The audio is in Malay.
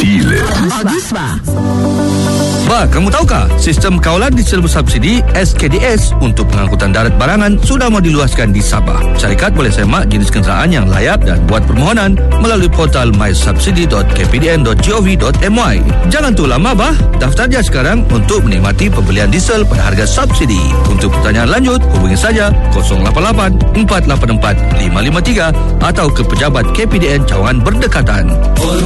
Gila. Bagus, Pak. Ba, kamu tahukah sistem kawalan diesel bersubsidi SKDS untuk pengangkutan darat barangan sudah mau diluaskan di Sabah. Syarikat boleh semak jenis kenderaan yang layak dan buat permohonan melalui portal mysubsidi.kpdn.gov.my. Jangan tunggu lama, bah. Daftar je sekarang untuk menikmati pembelian diesel pada harga subsidi. Untuk pertanyaan lanjut, hubungi saja 088 484 553 atau ke pejabat KPDN cawangan berdekatan.